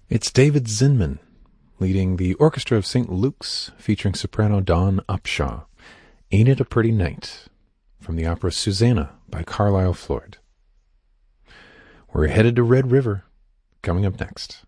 It's David Zinman leading the Orchestra of St. Luke's, featuring soprano Dawn Upshaw. Ain't It a Pretty Night, from the opera Susanna by Carlisle Floyd. We're headed to Red River, coming up next.